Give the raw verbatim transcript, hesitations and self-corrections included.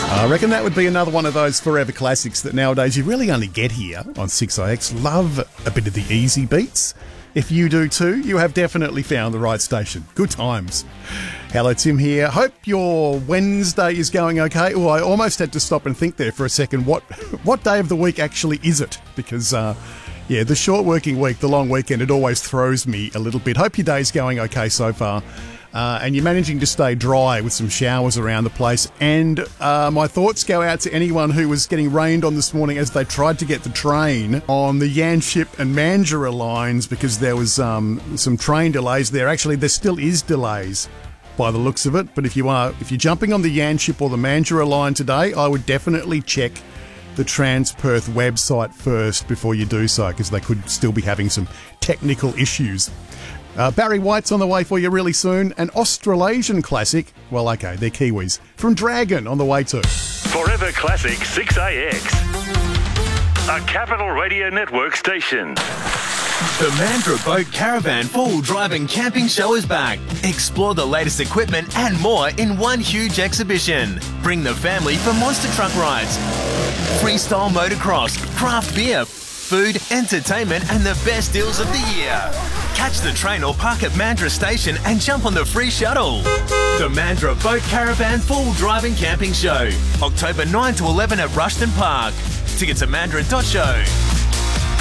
I reckon that would be another one of those forever classics that nowadays you really only get here on six I X. Love a bit of the easy beats. If you do too, you have definitely found the right station. Good times. Hello, Tim here. Hope your Wednesday is going okay. Oh, I almost had to stop and think there for a second. What what day of the week actually is it? Because, uh, yeah, the short working week, the long weekend, it always throws me a little bit. Hope your day's going okay so far. Uh, and you're managing to stay dry with some showers around the place. And uh, my thoughts go out to anyone who was getting rained on this morning as they tried to get the train on the Yanship and Mandurah lines because there was um, some train delays there. Actually, there still is delays by the looks of it. But if you are, if you're jumping on the Yanship or the Mandurah line today, I would definitely check the Transperth website first before you do so, because they could still be having some technical issues. Uh, Barry White's on the way for you really soon. An Australasian classic, well, okay, they're Kiwis, from Dragon on the way too. Forever Classic six A X, a Capital Radio Network station. The Mandurah Boat Caravan four-wheel drive and camping show is back. Explore the latest equipment and more in one huge exhibition. Bring the family for monster truck rides, freestyle motocross, craft beer, food, entertainment, and the best deals of the year. Catch the train or park at Mandurah Station and jump on the free shuttle. The Mandurah Boat Caravan four-wheel drive and camping show, October ninth to eleventh at Rushton Park. Tickets at mandurah dot show.